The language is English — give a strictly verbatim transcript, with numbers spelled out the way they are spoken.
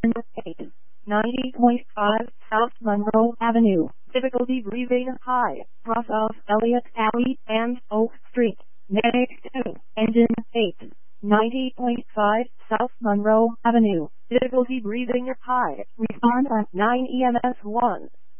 eight, ninety point five South Monroe Avenue. Difficulty breathing high. Cross of Elliott Alley and Oak Street. Medic two. Engine eight, ninety point five South Monroe Avenue. Difficulty breathing high. Respond at nine E M S one.